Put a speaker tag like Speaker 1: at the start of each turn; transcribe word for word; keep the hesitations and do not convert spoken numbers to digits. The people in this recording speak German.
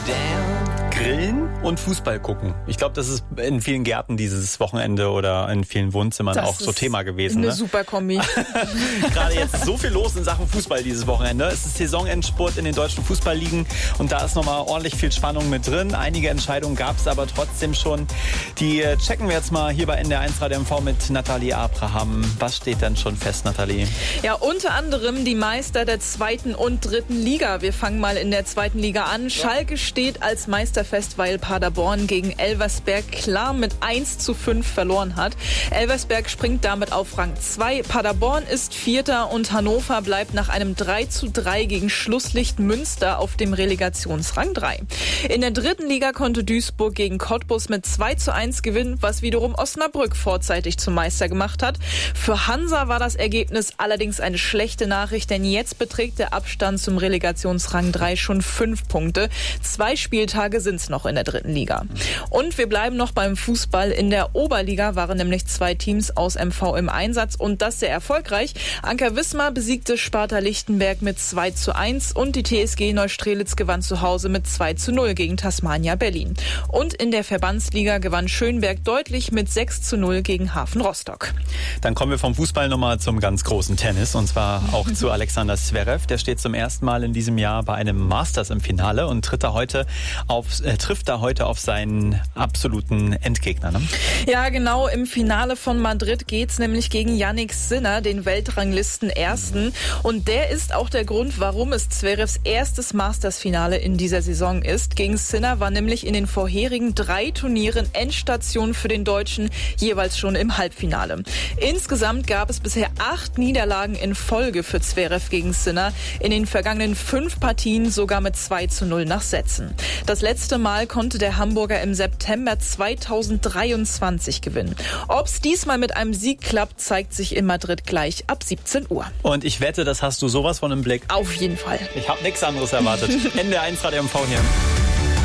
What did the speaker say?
Speaker 1: Grillen und Fußball gucken. Ich glaube, das ist in vielen Gärten dieses Wochenende oder in vielen Wohnzimmern
Speaker 2: das
Speaker 1: auch so Thema gewesen.
Speaker 2: Eine
Speaker 1: ne?
Speaker 2: super Kombi.
Speaker 1: Gerade jetzt ist so viel los in Sachen Fußball dieses Wochenende. Es ist Saisonendspurt in den deutschen Fußballligen und da ist nochmal ordentlich viel Spannung mit drin. Einige Entscheidungen gab es aber trotzdem schon. Die checken wir jetzt mal hier bei N D R eins Radio M V mit Nathalie Abraham. Was steht denn schon fest, Nathalie?
Speaker 2: Ja, unter anderem die Meister der zweiten und dritten Liga. Wir fangen mal in der zweiten Liga an. Ja. Schalke steht als Meister fest, weil Paderborn gegen Elversberg klar mit eins zu fünf verloren hat. Elversberg springt damit auf Rang zwei. Paderborn ist Vierter und Hannover bleibt nach einem drei zu drei gegen Schlusslicht Münster auf dem Relegationsrang drei. In der dritten Liga konnte Duisburg gegen Cottbus mit zwei zu eins gewinnen, was wiederum Osnabrück vorzeitig zum Meister gemacht hat. Für Hansa war das Ergebnis allerdings eine schlechte Nachricht, denn jetzt beträgt der Abstand zum Relegationsrang drei schon fünf Punkte. Zwei Spieltage sind es noch in der dritten Liga. Und wir bleiben noch beim Fußball. In der Oberliga waren nämlich zwei Teams aus M V im Einsatz und das sehr erfolgreich. Anker Wismar besiegte Sparta Lichtenberg mit zwei zu eins und die T S G Neustrelitz gewann zu Hause mit zwei zu null gegen Tasmania Berlin. Und in der Verbandsliga gewann Schönberg deutlich mit sechs zu null gegen Hafen Rostock.
Speaker 1: Dann kommen wir vom Fußball nochmal zum ganz großen Tennis und zwar auch zu Alexander Zverev. Der steht zum ersten Mal in diesem Jahr bei einem Masters im Finale und tritt da heute auf, äh, trifft da heute auf seinen absoluten Endgegner. Ne?
Speaker 2: Ja, genau. Im Finale von Madrid geht's nämlich gegen Jannik Sinner, den Weltranglisten-Ersten. Und der ist auch der Grund, warum es Zverevs erstes Masters-Finale in dieser Saison ist. Gegen Sinner war nämlich in den vorherigen drei Turnieren Endstation für den Deutschen, jeweils schon im Halbfinale. Insgesamt gab es bisher acht Niederlagen in Folge für Zverev gegen Sinner. In den vergangenen fünf Partien sogar mit zwei zu null nach Sätzen. Das letzte Mal konnte der Hamburger im September zweitausenddreiundzwanzig gewinnen. Ob es diesmal mit einem Sieg klappt, zeigt sich in Madrid gleich ab siebzehn Uhr.
Speaker 1: Und ich wette, das hast du sowas von im Blick.
Speaker 2: Auf jeden Fall.
Speaker 1: Ich habe nichts anderes erwartet. N D R eins Radio M V hier.